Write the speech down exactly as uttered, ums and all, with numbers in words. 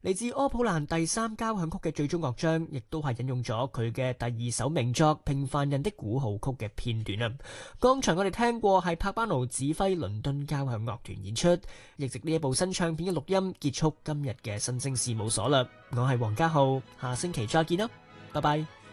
嚟自柯普蘭第三交響曲嘅最終樂章，亦都係引用咗佢嘅第二首名作《平凡人的鼓號曲》嘅片段啊。剛才我哋聽過係柏巴奴指揮倫敦交響樂團演出，亦藉呢一部新唱片嘅錄音結束今日嘅新聲事務所啦。我係黃家浩，下星期再見啦，拜拜。